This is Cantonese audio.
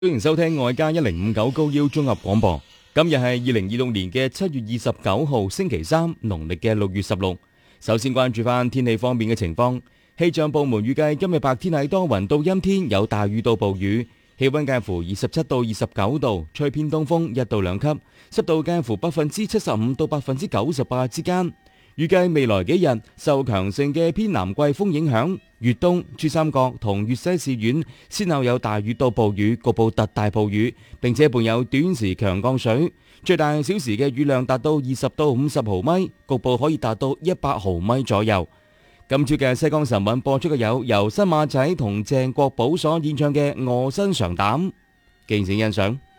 歡迎收聽外加1059高腰綜合廣播。今日係2026年嘅7月29號星期三，農曆嘅6月16。首先關注翻天氣方面嘅情況。氣象部門預計今日白天係多雲到陰天，有大雨到暴雨，氣溫介乎27到29度，吹偏東風1到2級，濕度介乎75%到98%之間。預計未來幾日受強盛嘅偏南季風影響，粵東、珠三角同粵西市縣先後有大雨到暴雨，局部特大暴雨，並且伴有短時強降水，最大小時嘅雨量達到20到50毫米，局部可以達到100毫米左右。今朝嘅西江晨韻播出嘅有由新馬仔同鄭國寶所演唱嘅《臥薪嘗膽》，敬請欣賞。